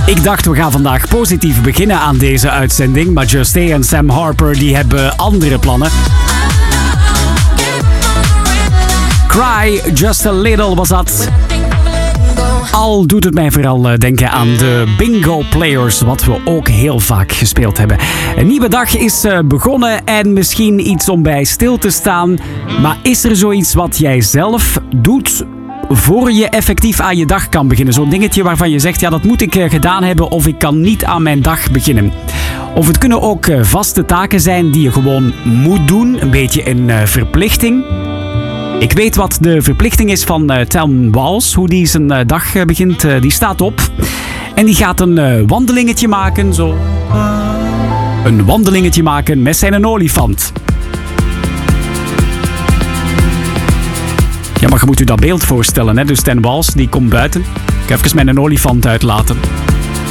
Ik dacht, we gaan vandaag positief beginnen aan deze uitzending, maar Justay en Sam Harper die hebben andere plannen. Cry, Just a Little was dat. Al doet het mij vooral denken aan de Bingo Players, wat we ook heel vaak gespeeld hebben. Een nieuwe dag is begonnen en misschien iets om bij stil te staan. Maar is er zoiets wat jij zelf doet voor je effectief aan je dag kan beginnen? Zo'n dingetje waarvan je zegt, ja, dat moet ik gedaan hebben of ik kan niet aan mijn dag beginnen. Of het kunnen ook vaste taken zijn die je gewoon moet doen. Een beetje een verplichting. Ik weet wat de verplichting is van Tom Walsh, hoe die zijn dag begint. Die staat op en die gaat een wandelingetje maken, zo. Een wandelingetje maken met zijn olifant. Ja, maar je moet u dat beeld voorstellen, hè? Dus Tom Walsh die komt buiten. Ik ga even mijn olifant uitlaten.